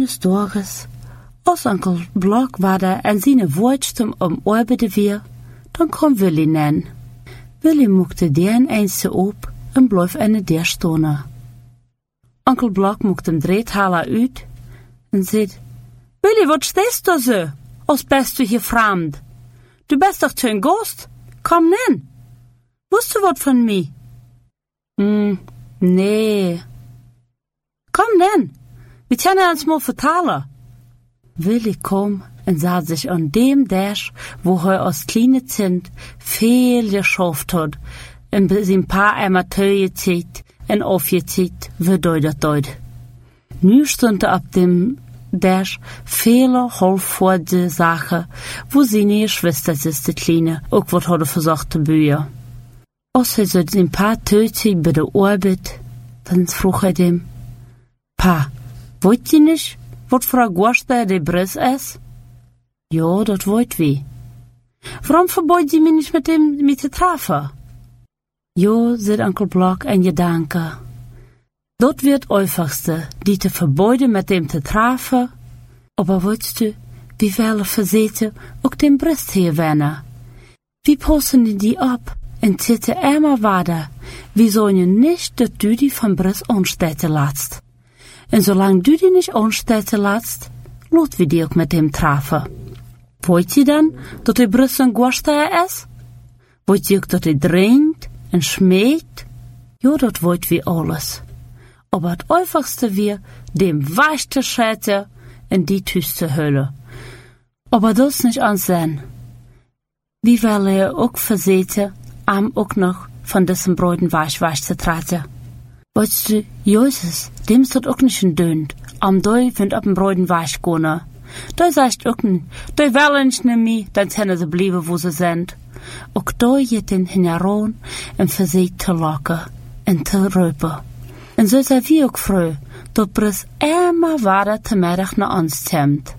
eines Tages, als Onkel Blok war da en seine Woordstum arbeiten wir, dann kom Willy nen. Willy moekte den eens op en bleef en der stonen. Onkel Blok moekt hem dreethaler uit en zei, Willy, wat stehst du so, als bist du hier fremd? Du bist doch kein Ghost, komm nen. Wusst du wat von mir? Nee. Komm nen, wir können uns mal vertalen. Willy kom en zat sich an dem Tisch, wo er als kleine Kind viel geschafft hat, en zijn paar einmal gezet en aufgezet, wie dat. Nu stond op dem Tisch viele halbvolle Sachen, wo seine Schwestertjes, die Kleine, ook wat hadden versucht te bühen. Als hij so zijn paar gezet bij de Arbeit, dann vroeg hij dem, Pa, weet je niet, wat voor een Gast de Briss is? Ja, dat weet wie. Waarom verbeut je me niet met hem mee te treffen? Ja, zei Onkel Blok en gedanke. Dat wird het einfachste, die te verbeuden met hem te treffen. Aber weißt du, wie willen verzeten ook den Brist hier wennen? Wie passen die op en zitten immer weiter? Wie sollen je niet dat du die van Brist aanstetten laatst? En zolang du die niet aanstetten laatst, laat we die ook met hem treffen. Weet je dan dat de Brist een Gwaster is? Weet je ook dat hij drinkt en schmeekt? Ja, dat weet we alles. Aber het einfachste weer dem weich te schätzen en die thuis te hullen. Aber dat is niet aan zijn. Wie willen je ook verzeten, am ook nog van dessen broden weich te treten. Weißt du, Jezus, dem is dat ook niet een deunt, am doi vindt op een broden weich gone. Doi zegt ook niet, doi willen niet meer, dan zijn ze blijven wo ze zijn. Ook doi je den hinjaroon en verzet te lokken en te ruipen. En zo zijn we ook vroeg, dat Briss immer weiter te middag naar ons komt.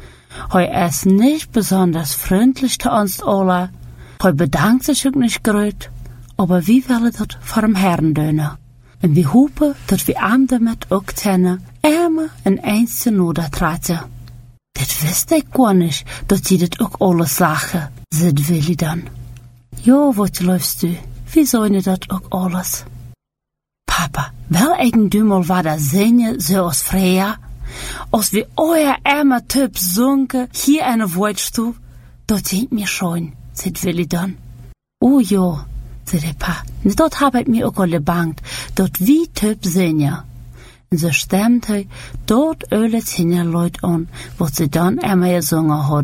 Hij is niet besonders freundlich te ons alle, hij bedankt zich ook niet groot, aber we willen dat voor hem Herren doen. En we hopen dat we hem damit ook kennen, immer en eens te nodig treten. Dat wist ik gar niet, dat je dit ook alles zeggen, zei Willy dan. Jo, wat läufst du? Wie sollen je dat ook alles? Papa, wel eigen dumel war da zingen so als Freya? Als wir euer armer Typ sunken, hier eine Woordstoel, dat sind mir schon, zei Willy dan. Oh jo, zei de pa, dat hab ik mir ook al gebankt, dat wie Typ zingen. En zo stemt hij dat alles hinja Leut an, wat ze dan einmal gesungen hadden.